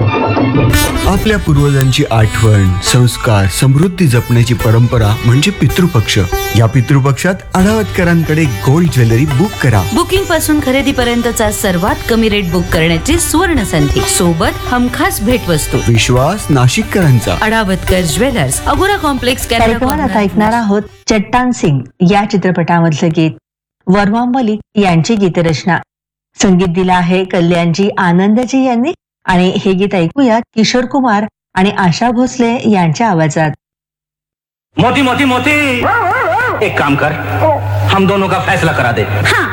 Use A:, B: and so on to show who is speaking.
A: आपल्या पूर्वजांची आठवण, संस्कार, समृद्धी जपण्याची परंपरा म्हणजे पितृपक्ष. या पितृपक्षात अडावतकरांकडे गोल्ड ज्वेलरी बुक करा.
B: बुकिंग पासून खरेदी पर्यंतचा सर्वात कमी रेट बुक करण्याची सुवर्ण संधी, सोबत हमखास भेटवस्तू.
A: विश्वास नाशिककरांचा.
B: अडावतकर ज्वेलर्स, अगोरा कॉम्प्लेक्स,
C: कार्यक्रमात आता ऐकणार आहोत चट्टान सिंग या चित्रपटामधलं गीत. वर्मा मलिक यांची गीतरचना, संगीत दिलं आहे कल्याणजी आनंदजी यांनी. आणि हे गीत ऐकूया किशोर कुमार आणि आशा भोसले यांच्या आवाजात.
D: मोती मोती मोती, एक काम कर, हम दोनों का फैसला करा दे.
E: हाँ,